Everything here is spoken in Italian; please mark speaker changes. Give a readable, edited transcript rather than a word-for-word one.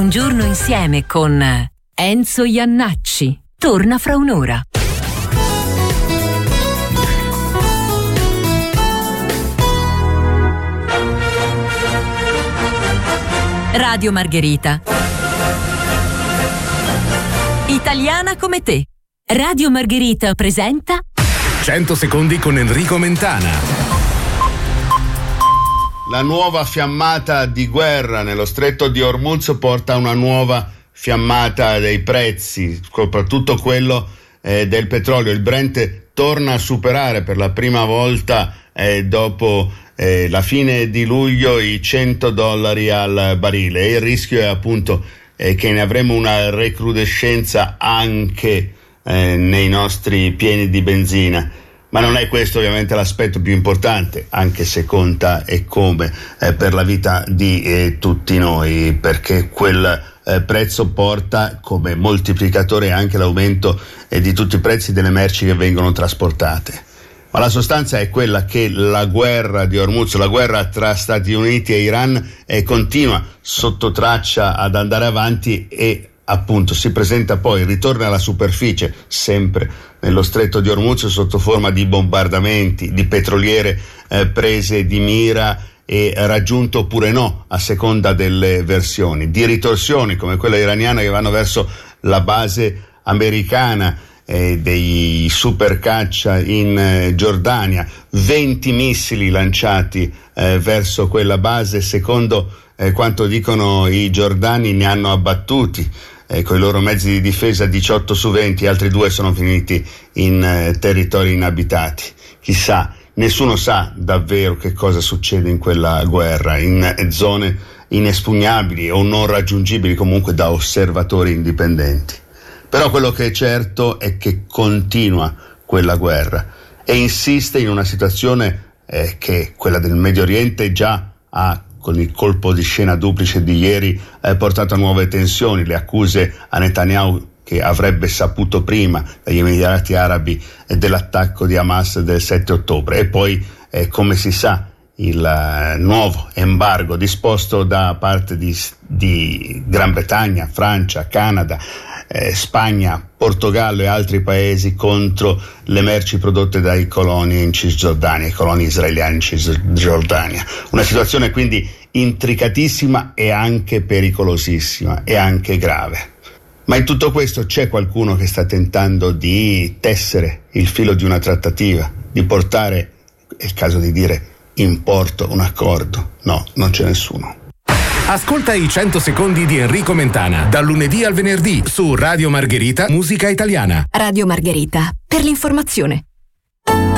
Speaker 1: un giorno insieme con Enzo Iannacci. Torna fra un'ora. Radio Margherita. Italiana come te. Radio Margherita presenta
Speaker 2: 100 secondi con Enrico Mentana.
Speaker 3: La nuova fiammata di guerra nello stretto di Hormuz porta a una nuova fiammata dei prezzi, soprattutto quello del petrolio. Il Brent torna a superare per la prima volta dopo la fine di luglio i $100 al barile, e il rischio è appunto che ne avremo una recrudescenza anche nei nostri pieni di benzina. Ma non è questo ovviamente l'aspetto più importante, anche se conta e come per la vita di tutti noi, perché quel prezzo porta come moltiplicatore anche l'aumento di tutti i prezzi delle merci che vengono trasportate. Ma la sostanza è quella che la guerra di Hormuz, la guerra tra Stati Uniti e Iran, continua sotto traccia ad andare avanti e appunto si presenta poi, ritorna alla superficie, sempre nello stretto di Hormuz, sotto forma di bombardamenti, di petroliere prese di mira e raggiunto oppure no, a seconda delle versioni, di ritorsioni come quella iraniana che vanno verso la base americana, dei supercaccia in Giordania, 20 missili lanciati verso quella base. Secondo quanto dicono i giordani, ne hanno abbattuti con i loro mezzi di difesa 18 su 20, altri 2 sono finiti in territori inabitati. Chissà, nessuno sa davvero che cosa succede in quella guerra, in zone inespugnabili o non raggiungibili comunque da osservatori indipendenti. Però quello che è certo è che continua quella guerra e insiste in una situazione che quella del Medio Oriente già ha, con il colpo di scena duplice di ieri, portato a nuove tensioni. Le accuse a Netanyahu, che avrebbe saputo prima dagli Emirati Arabi dell'attacco di Hamas del 7 ottobre. E poi, come si sa, il nuovo embargo disposto da parte di Gran Bretagna, Francia, Canada, Spagna, Portogallo e altri paesi contro le merci prodotte dai coloni in Cisgiordania, i coloni israeliani in Cisgiordania. Una situazione quindi intricatissima e anche pericolosissima e anche grave. Ma in tutto questo c'è qualcuno che sta tentando di tessere il filo di una trattativa, di portare, è il caso di dire, in porto un accordo? No, non c'è nessuno.
Speaker 2: Ascolta i 100 secondi di Enrico Mentana, dal lunedì al venerdì su Radio Margherita, musica italiana.
Speaker 1: Radio Margherita, per l'informazione.